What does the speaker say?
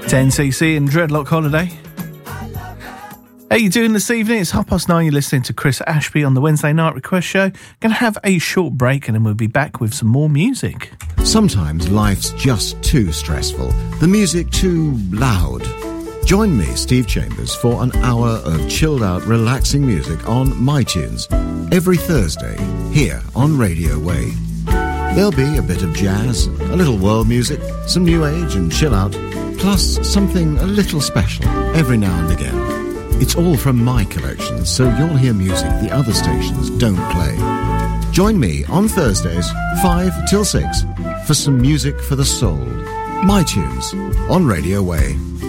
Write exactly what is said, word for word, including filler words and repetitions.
ten C C and Dreadlock Holiday. How you doing this evening? It's half past nine. You're listening to Chris Ashby on the Wednesday Night Request Show. Going to have a short break and then we'll be back with some more music. Sometimes life's just too stressful. The music too loud. Join me, Steve Chambers, for an hour of chilled out, relaxing music on MyTunes every Thursday here on Radio Way. There'll be a bit of jazz, a little world music, some new age and chill out, plus something a little special every now and again. It's all from my collection, so you'll hear music the other stations don't play. Join me on Thursdays, five till six, for some music for the soul. MyTunes on Radio Way.